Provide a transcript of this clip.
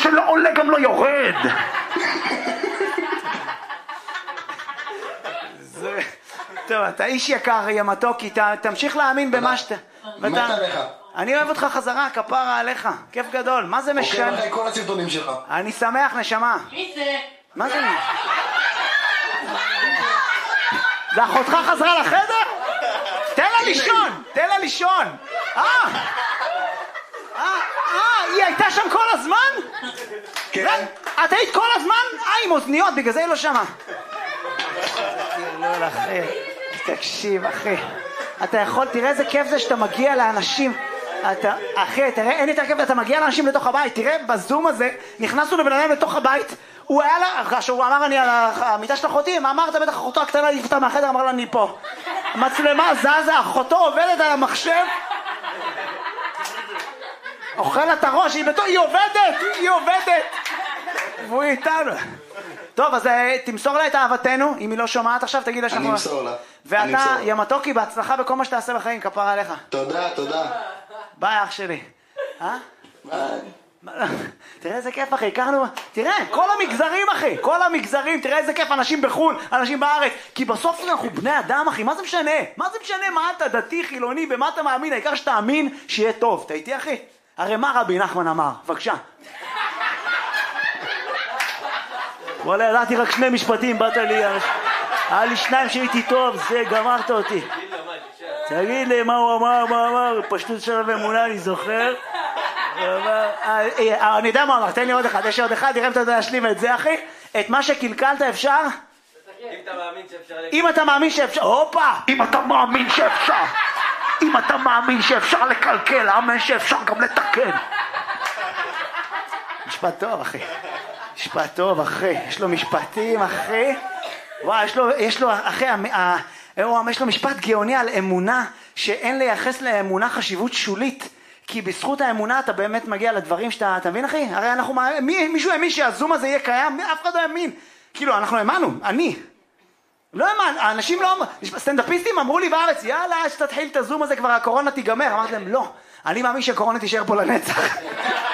שלא עולה גם לא יורד. טוב, אתה איש יקר, יא מתוקי, תמשיך להאמין במה שאתה... מת עליך. אני אוהב אותך חזרה, כפרה עליך, כיף גדול, מה זה משנה? אוקיי, כל הסרטונים שלך. אני שמח, נשמה. מי זה? מה זה? זה אחותך חזרה לחדר? תן לה לישון, תן לה לישון. היא הייתה שם כל הזמן? כן. את היית כל הזמן? עם אוזניות, בגלל זה היא לא שמה. לא, אחי, תקשיב, אחי. אתה יכול, תראה איזה כיף זה שאתה מגיע לאנשים. אחי, תראה, אין יותר כיף, אתה מגיע לאנשים לתוך הבית. תראה, בזום הזה, נכנסנו לבן אדם לתוך הבית. הוא היה לה, כשהוא אמר אני על המיטה של אחותי, מה אמרת? בטח אחותו הקטנה לפתה מהחדר, אמר לה אני פה. מצלמה זזה, אחותו עובדת על המחשב. אוכל את הראש, היא עובדת. והוא איתנו. טוב, אז תמסור לה את אהבתנו, אם היא לא שומעת עכשיו, תגיד לה אני אמסור לה. ואתה, יא מתוקי, בהצלחה בכל מה שתעשה בחיים, כפרה עליך. תודה. ביי, אח שלי. תראה איזה כיף, אחי, הכרנו... תראה, כל המגזרים, אחי, כל המגזרים, תראה איזה כיף, אנשים בחו"ל, אנשים בארץ, כי בסוף אנחנו בני אדם, אחי, מה זה משנה? מה אתה דתי, חילוני, במה אתה מאמין? העיקר שתאמין שיהיה טוב. אתה איתי, אחי? הרי מה רבי נחמן אמר? בבקשה. וואלה, ידעתי רק 2 משפטים, באת לי, היה לי 2 שהייתי טוב, זה גמרת אותי. תגיד לי מה הוא אמר, פשטות של אמונה, אני זוכר. אני יודע מה אמר, תן לי עוד אחד, יש עוד אחד, תראה אם אתה יודע להשלים את זה, אחי. את מה שקלקלת אפשר? אם אתה מאמין שאפשר, הופה! אם אתה מאמין שאפשר לקלקל, אמן שאפשר גם לתקן. משפט טוב, אחי. משפט טוב, אחי. יש לו משפטים, אחי. וואי, יש לו, אחי, יש לו משפט גאוני על אמונה, שאין לייחס לאמונה חשיבות שולית. כי בזכות האמונה אתה באמת מגיע לדברים שאתה, אתה מבין, אחי? הרי מישהו האמין שהזום הזה יהיה קיים, אף אחד לא האמין. כאילו, אנחנו האמנו, אני. לא האמן, האנשים לא... סטנדאפיסטים אמרו לי בארץ, יאללה, שתתחיל את הזום הזה, כבר הקורונה תיגמר. אמרתי להם, לא. אני מאמין שהקורונה תישאר פה לנצח.